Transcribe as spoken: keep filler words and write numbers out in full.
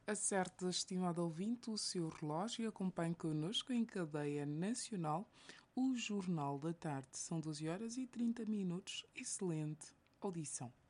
Acerte, estimado ouvinte, o seu relógio e acompanhe connosco em cadeia nacional o Jornal da Tarde. São doze horas e trinta minutos. Excelente audição.